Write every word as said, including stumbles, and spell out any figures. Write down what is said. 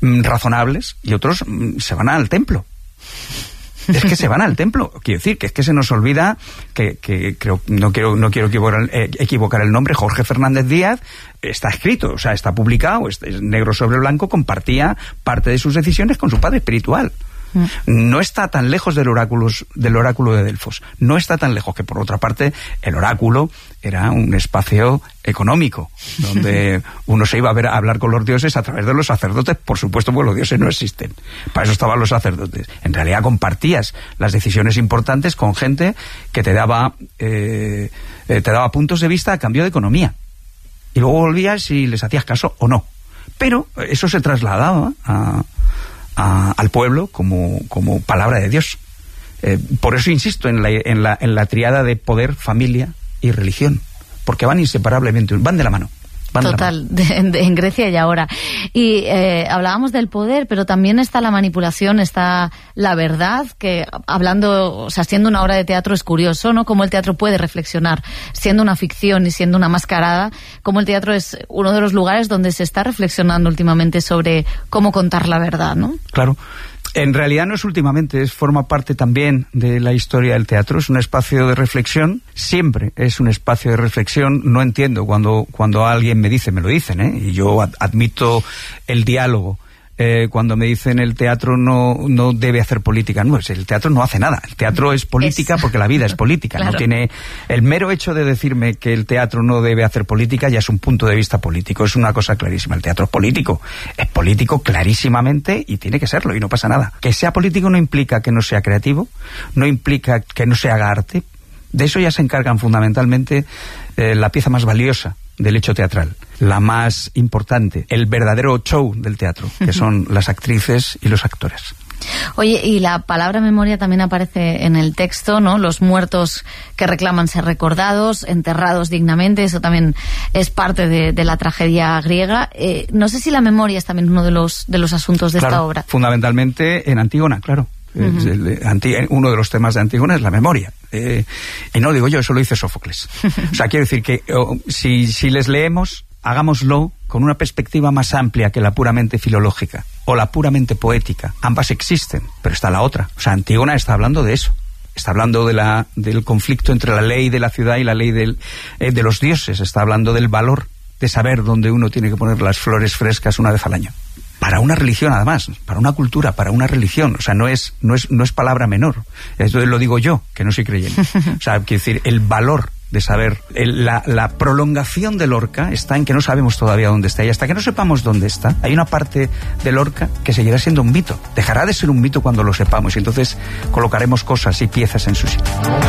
mm, razonables, y otros mm, se van al templo. Es que se van al templo. Quiero decir, que es que se nos olvida que, que creo, no quiero, no quiero equivocar, eh, equivocar el nombre, Jorge Fernández Díaz, está escrito, o sea, está publicado, es, es negro sobre blanco, compartía parte de sus decisiones con su padre espiritual. No está tan lejos del oráculo, del oráculo de Delfos. No está tan lejos, que por otra parte el oráculo era un espacio económico, donde uno se iba a ver a hablar con los dioses a través de los sacerdotes, por supuesto, porque los dioses no existen. Para eso estaban los sacerdotes. En realidad compartías las decisiones importantes con gente que te daba, eh, eh, te daba puntos de vista a cambio de economía. Y luego volvías y les hacías caso o no. Pero eso se trasladaba a... A, al pueblo como, como palabra de Dios. Eh, por eso insisto en la, en, la, en la triada de poder, familia y religión, porque van inseparablemente, van de la mano. Total, de, de, en Grecia y ahora. Y eh, hablábamos del poder, pero también está la manipulación, está la verdad, que hablando, o sea, siendo una obra de teatro es curioso, ¿no? Cómo el teatro puede reflexionar, siendo una ficción y siendo una mascarada, cómo el teatro es uno de los lugares donde se está reflexionando últimamente sobre cómo contar la verdad, ¿no? Claro. En realidad no es últimamente, es forma parte también de la historia del teatro, es un espacio de reflexión, siempre es un espacio de reflexión. No entiendo cuando, cuando alguien me dice, me lo dicen, ¿eh? Y yo ad- admito el diálogo. Eh, cuando me dicen el teatro no, no debe hacer política. No, el teatro no hace nada. El teatro es política es... porque la vida es política. Claro. No tiene... El mero hecho de decirme que el teatro no debe hacer política ya es un punto de vista político. Es una cosa clarísima. El teatro es político. Es político clarísimamente y tiene que serlo y no pasa nada. Que sea político no implica que no sea creativo, no implica que no se haga arte. De eso ya se encargan fundamentalmente eh, la pieza más valiosa del hecho teatral, la más importante, el verdadero show del teatro, que son las actrices y los actores. Oye, y la palabra memoria también aparece en el texto, ¿no? Los muertos que reclaman ser recordados, enterrados dignamente, eso también es parte de, de la tragedia griega. Eh, no sé si la memoria es también uno de los, de los asuntos de claro, esta obra. Fundamentalmente en Antígona, claro. Uh-huh. el, el, uno de los temas de Antígona es la memoria. Eh, y no lo digo yo, eso lo dice Sófocles. O sea, quiero decir que oh, si, si les leemos, hagámoslo con una perspectiva más amplia que la puramente filológica o la puramente poética. Ambas existen, pero está la otra. O sea, Antígona está hablando de eso. Está hablando de la, del conflicto entre la ley de la ciudad y la ley del, eh, de los dioses. Está hablando del valor de saber dónde uno tiene que poner las flores frescas una vez al año. Para una religión, además, para una cultura, para una religión. O sea, no es, no es, no es palabra menor. Esto lo digo yo, que no soy creyente. O sea, quiero decir, el valor de saber, el, la, la prolongación de Lorca está en que no sabemos todavía dónde está. Y hasta que no sepamos dónde está, hay una parte de Lorca que seguirá siendo un mito. Dejará de ser un mito cuando lo sepamos. Y entonces colocaremos cosas y piezas en su sitio.